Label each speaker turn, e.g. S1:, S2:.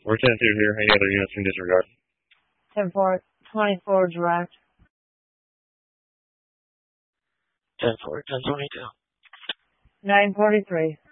S1: We're 10-2 here. Any other units in disregard?
S2: 10-4, 24 direct.
S3: 10-4, 10-22.
S2: 943.